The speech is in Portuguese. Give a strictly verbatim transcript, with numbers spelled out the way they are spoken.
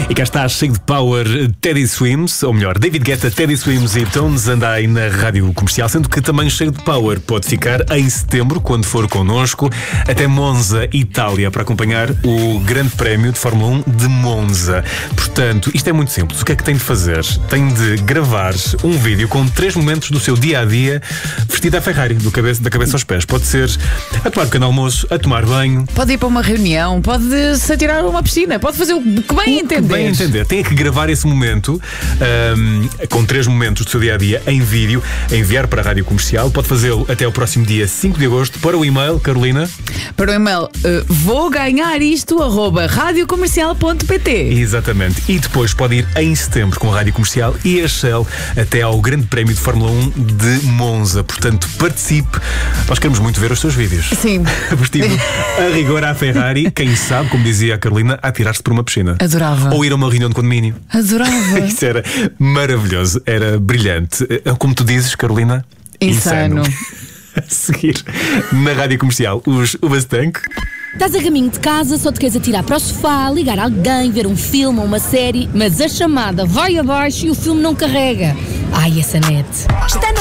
E cá está, cheio de power, Teddy Swims, ou melhor, David Guetta, Teddy Swims e Tones anda aí na Rádio Comercial, sendo que também cheio de power pode ficar em setembro, quando for connosco, até Monza, Itália, para acompanhar o Grande Prémio de Fórmula um de Monza. Portanto, isto é muito simples. O que é que tem de fazer? Tem de gravar um vídeo com três momentos do seu dia-a-dia vestido à Ferrari, do cabeça, da cabeça aos pés. Pode ser a tomar pequeno almoço, a tomar banho. Pode ir para uma reunião, pode se atirar a uma piscina, pode fazer o que bem entender. O que bem entender. Tem que gravar esse momento um, com três momentos do seu dia-a-dia em vídeo, enviar para a Rádio Comercial. Pode fazê-lo até ao próximo dia cinco de agosto para o e-mail, Carolina. Para o e-mail uh, vou ganhar isto arroba radiocomercial ponto pt. Exatamente. E depois pode ir em setembro com a Rádio Comercial e a Shell até ao Grande Prémio de Fórmula um de Monza. Portanto, participe. Nós queremos muito ver os seus vídeos. Sim. Vestido a rigor à Ferrari, quem sabe, como dizia a Carolina, a atirar-se por uma piscina. Adorava. Ou ir a uma reunião de condomínio. Adorava. Isso era maravilhoso, era brilhante. Como tu dizes, Carolina, insano. insano. A seguir, na Rádio Comercial, os Ubastank. Estás a caminho de casa, só te queres atirar para o sofá, ligar alguém, ver um filme ou uma série, mas a chamada vai abaixo e o filme não carrega. Ai, essa net. Está